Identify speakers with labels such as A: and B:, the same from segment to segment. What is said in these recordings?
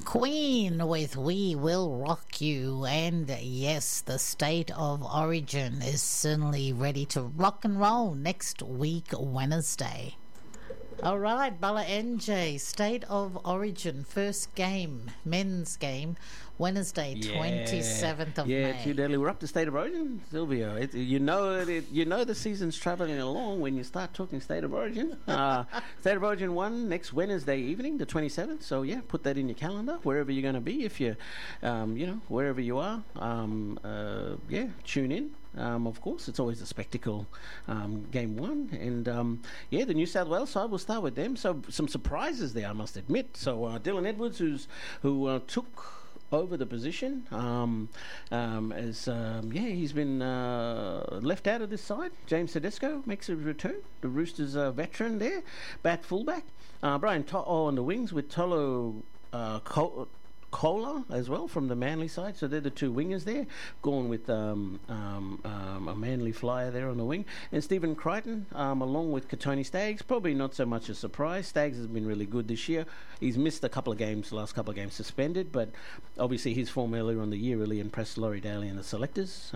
A: Queen with We Will Rock You. And yes, the State of Origin is certainly ready to rock and roll next week, Wednesday. All right, Bala NJ, State of Origin, first game, men's game, Wednesday, 27th of May.
B: Yeah, too deadly. We're up to State of Origin, Silvio. You know the season's travelling along when you start talking State of Origin. State of Origin 1 next Wednesday evening, the 27th. So, yeah, put that in your calendar, wherever you're going to be. If you're, wherever you are, tune in. Of course, it's always a spectacle, game one. And, the New South Wales side, we'll start with them. So, some surprises there, I must admit. So, Dylan Edwards, who took over the position, he's been left out of this side. James Tedesco makes a return. The Roosters veteran there, back fullback. Brian on the wings with Tolo Kohler as well from the Manly side, so they're the two wingers there, going with a Manly flyer there on the wing, and Stephen Crichton along with Katoni Staggs. Probably not so much a surprise. Staggs has been really good this year. He's missed a couple of games, last couple of games suspended, but obviously his form earlier on the year really impressed Laurie Daly and the selectors.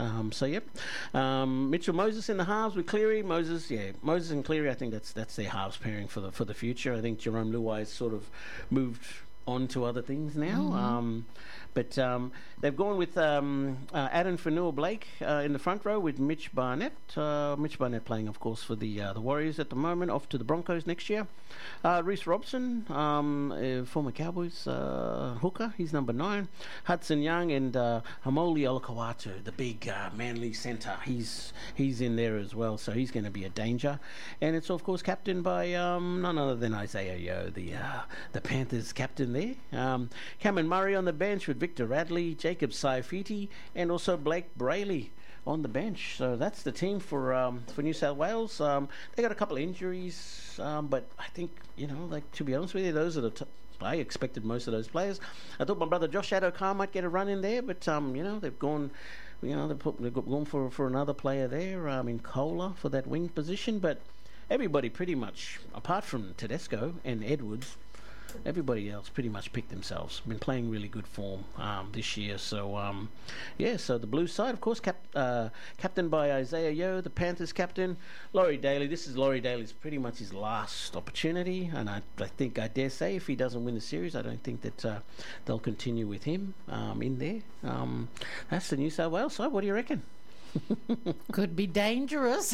B: Mitchell Moses in the halves with Cleary. Moses and Cleary, I think that's their halves pairing for the future. I think Jerome Luai's sort of moved on to other things now. But they've gone with Adam Fanua-Blake in the front row with Mitch Barnett. Mitch Barnett playing, of course, for the Warriors at the moment, off to the Broncos next year. Reece Robson, former Cowboys hooker, he's number 9. Hudson Young and Hamoli Olakawatu, the big Manly centre. He's in there as well, so he's going to be a danger. And it's, of course, captained by none other than Isaiah Yeo, the Panthers captain there. Cameron Murray on the bench with Victor Radley, Jacob Saifiti, and also Blake Brayley on the bench. So that's the team for New South Wales. They got a couple of injuries, but I think, to be honest with you, those are I expected most of those players. I thought my brother Josh Adokar might get a run in there, but they've gone. They've gone for another player there in Kohler for that wing position. But everybody pretty much, apart from Tedesco and Edwards, everybody else pretty much picked themselves. Been playing really good form this year. So, so the blue side, of course, captained by Isaiah Yeo, the Panthers captain. Laurie Daly, this is Laurie Daly's pretty much his last opportunity. And I think, I dare say, if he doesn't win the series, I don't think that they'll continue with him in there. That's the New South Wales side. What do you reckon?
A: Could be dangerous.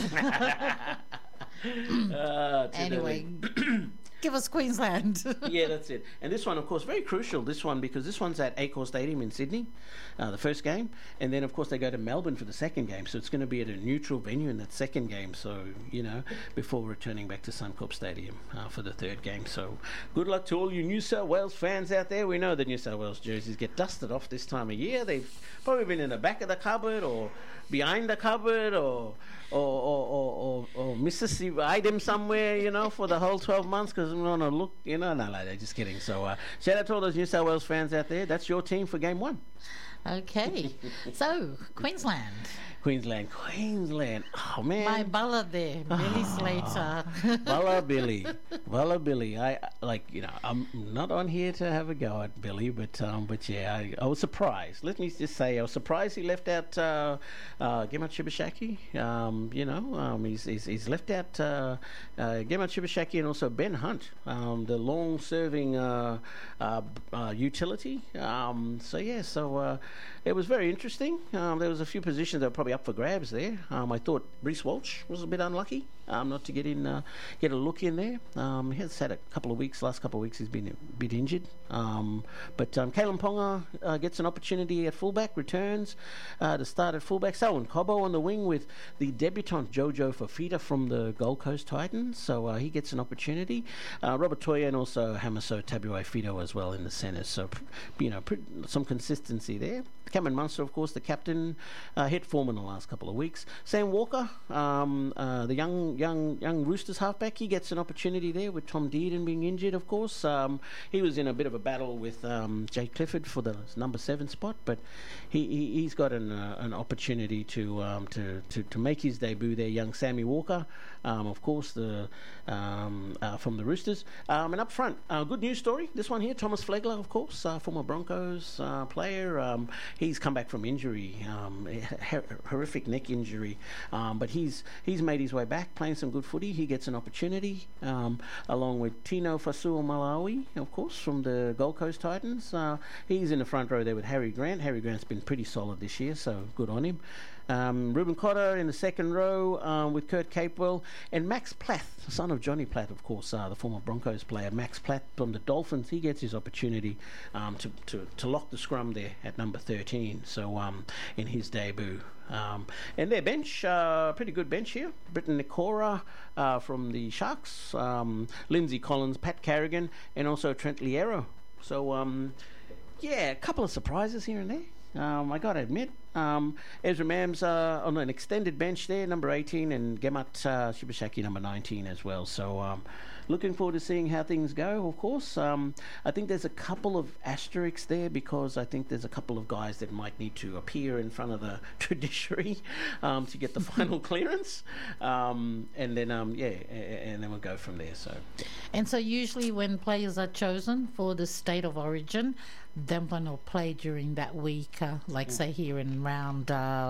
A: Anyway... Give us Queensland.
B: Yeah, that's it. And this one, of course, very crucial, because this one's at Accor Stadium in Sydney, the first game. And then, of course, they go to Melbourne for the second game. So it's going to be at a neutral venue in that second game. So, before returning back to Suncorp Stadium for the third game. So good luck to all you New South Wales fans out there. We know the New South Wales jerseys get dusted off this time of year. They've probably been in the back of the cupboard or behind the cupboard or Mississippi item somewhere, for the whole 12 months because we want to look, they're just kidding. So shout out to all those New South Wales fans out there. That's your team for game 1.
A: Okay. So, Queensland.
B: Oh, man.
A: My Bala there, Billy Slater.
B: Bala Billy. I'm not on here to have a go at Billy, but yeah, I was surprised. Let me just say, I was surprised he left out Gemma Chibashaki. He's left out Gemma Chibashaki and also Ben Hunt, the long-serving utility. It was very interesting. There was a few positions that were probably up for grabs there. I thought Reece Walsh was a bit unlucky not to get a look in there. He has had last couple of weeks he's been a bit injured. But Kalen Ponga gets an opportunity at fullback, returns to start at fullback. Selwyn Cobbo on the wing with the debutant Jojo Fafita from the Gold Coast Titans, so he gets an opportunity. Robert Toya and also Hamaso Tabuai-Fidow as well in the centres, so some consistency there. Cameron Munster, of course, the captain, hit form in the last couple of weeks. Sam Walker, the young Roosters halfback. He gets an opportunity there with Tom Dearden being injured, of course. He was in a bit of a battle with Jake Clifford for the number 7 spot, but he's got an opportunity to make his debut there. Young Sammy Walker, of course, from the Roosters. And up front, good news story. This one here, Thomas Flegler, of course, former Broncos player. He's come back from injury, horrific neck injury, but he's made his way back, playing some good footy. He gets an opportunity, along with Tino Fasuamalawi, of course, from the Gold Coast Titans. He's in the front row there with Harry Grant. Harry Grant's been pretty solid this year, so good on him. Ruben Cotter in the second row with Kurt Capewell, and Max Platt, son of Johnny Platt, of course, the former Broncos player. Max Platt from the Dolphins, he gets his opportunity to lock the scrum there at number 13, so in his debut. And their bench, pretty good bench here. Britton Nikora from the Sharks, Lindsay Collins, Pat Carrigan, and also Trent Liero. So, yeah, a couple of surprises here and there. I got to admit, Ezra Mams on an extended bench there, number 18, and Gemat Shibashaki, number 19 as well. So looking forward to seeing how things go, of course. I think there's a couple of asterisks there because I think there's a couple of guys that might need to appear in front of the judiciary to get the final clearance. And then, and then we'll go from there.
A: And so usually when players are chosen for the state of origin, then one will play during that week, like say here in round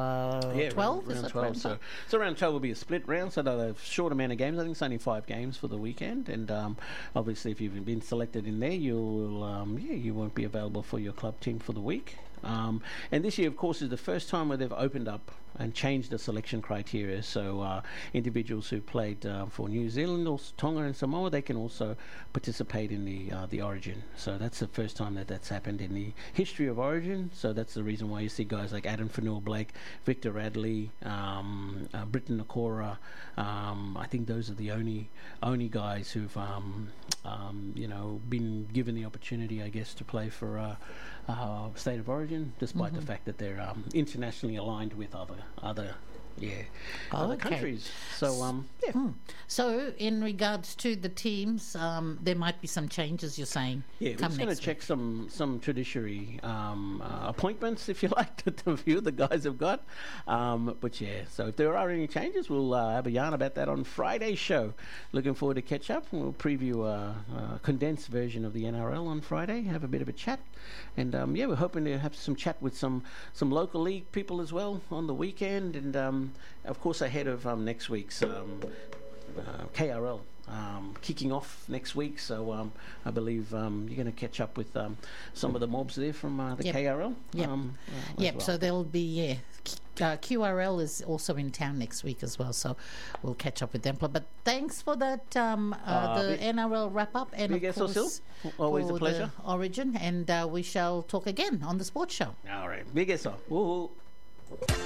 A: 12.
B: Round 12. So round 12 will be a split round, so they'll have a short amount of games. I think it's only 5 games for the weekend, and obviously if you've been selected in there, you won't be available for your club team for the week. And this year, of course, is the first time where they've opened up and changed the selection criteria. So individuals who played for New Zealand or Tonga and Samoa, they can also participate in the Origin. So that's the first time that's happened in the history of Origin. So that's the reason why you see guys like Adam Fanua-Blake, Victor Radley, Britton Nikora. I think those are the only guys who've been given the opportunity, I guess, to play for State of Origin, despite the fact that they're internationally aligned with other countries. So
A: So in regards to the teams, there might be some changes. You're saying?
B: Yeah, we're just going to check some judiciary appointments, if you like, that a few of the guys have got. But yeah, so if there are any changes, we'll have a yarn about that on Friday's show. Looking forward to catch up. We'll preview a condensed version of the NRL on Friday. Have a bit of a chat, and we're hoping to have some chat with some local league people as well on the weekend, and of course ahead of next week's KRL kicking off next week. So I believe you're going to catch up with some of the mobs there from the KRL.
A: Well. So there'll be QRL is also in town next week as well, so we'll catch up with them. But thanks for that, the NRL wrap up, and of course,
B: always a pleasure.
A: Origin, and we shall talk again on the sports show.
B: All right, big S. Woohoo.